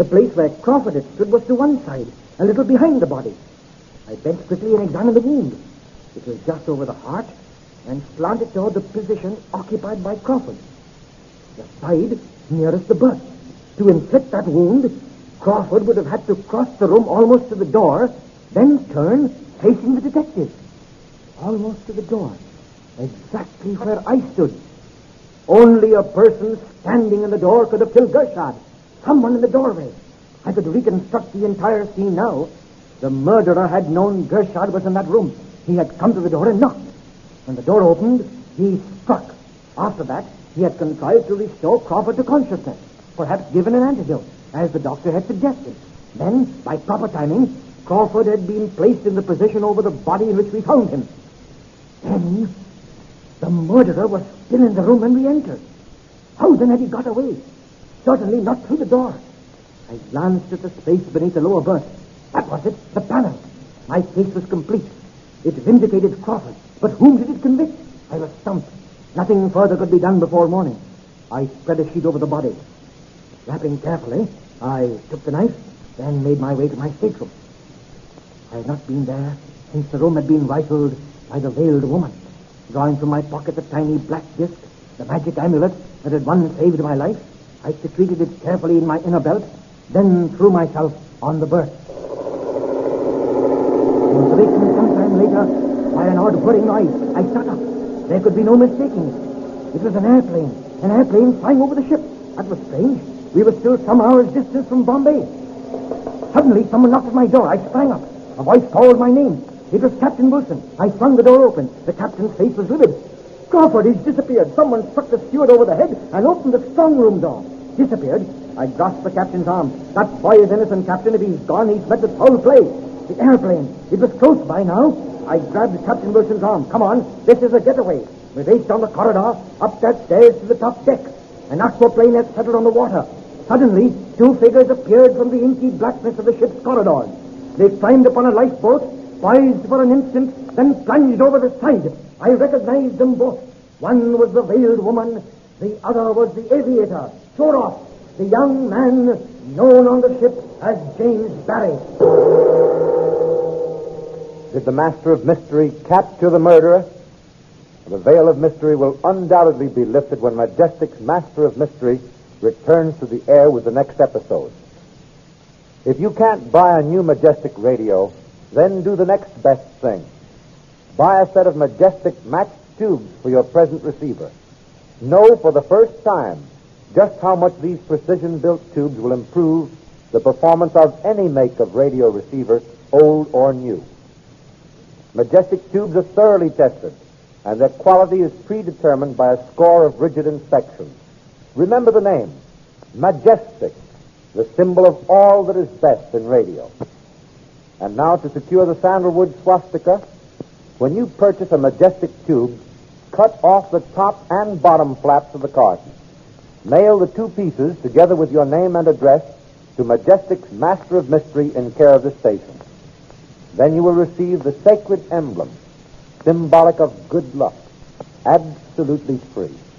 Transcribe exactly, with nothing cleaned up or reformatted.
The place where Crawford had stood was to one side, a little behind the body. I bent quickly and examined the wound. It was just over the heart and slanted toward the position occupied by Crawford, the side nearest the birth. To inflict that wound, Crawford would have had to cross the room almost to the door, then turn facing the detective. Almost to the door, exactly where I stood. Only a person standing in the door could have killed Gershad. Someone in the doorway. I could reconstruct the entire scene now. The murderer had known Gershad was in that room. He had come to the door and knocked. When the door opened, he struck. After that, he had contrived to restore Crawford to consciousness, perhaps given an antidote, as the doctor had suggested. Then, by proper timing, Crawford had been placed in the position over the body in which we found him. Then, the murderer was still in the room when we entered. How then had he got away? Certainly not through the door. I glanced at the space beneath the lower berth. That was it, the panel. My case was complete. It vindicated Crawford. But whom did it convict? I was stumped. Nothing further could be done before morning. I spread a sheet over the body. Wrapping carefully, I took the knife, then made my way to my stateroom. I had not been there since the room had been rifled by the veiled woman. Drawing from my pocket the tiny black disc, the magic amulet that had once saved my life, I secreted it carefully in my inner belt, then threw myself on the berth. I was awakened sometime later by an odd whirring noise. I sat up. There could be no mistaking it. It was an airplane, an airplane flying over the ship. That was strange. We were still some hours' distance from Bombay. Suddenly, someone knocked at my door. I sprang up. A voice called my name. It was Captain Wilson. I flung the door open. The captain's face was livid. Crawford, he's disappeared. Someone struck the steward over the head and opened the strong room door. Disappeared? I grasped the captain's arm. That boy is innocent, Captain. If he's gone, he's met with foul play. The airplane. It was close by now. I grabbed Captain Wilson's arm. Come on. This is a getaway. We raced down the corridor, up that stairs to the top deck. An aquaplane had settled on the water. Suddenly, two figures appeared from the inky blackness of the ship's corridors. They climbed upon a lifeboat, poised for an instant, then plunged over the side. I recognized them both. One was the veiled woman. The other was the aviator, Shoroff, the young man known on the ship as James Barry. Did the Master of Mystery capture the murderer? The veil of mystery will undoubtedly be lifted when Majestic's Master of Mystery returns to the air with the next episode. If you can't buy a new Majestic radio, then do the next best thing. Buy a set of Majestic matched tubes for your present receiver. Know for the first time just how much these precision-built tubes will improve the performance of any make of radio receiver, old or new. Majestic tubes are thoroughly tested, and their quality is predetermined by a score of rigid inspections. Remember the name, Majestic, the symbol of all that is best in radio. And now, to secure the sandalwood swastika, when you purchase a Majestic tube, cut off the top and bottom flaps of the carton. Mail the two pieces, together with your name and address, to Majestic's Master of Mystery in care of the station. Then you will receive the sacred emblem, symbolic of good luck, absolutely free.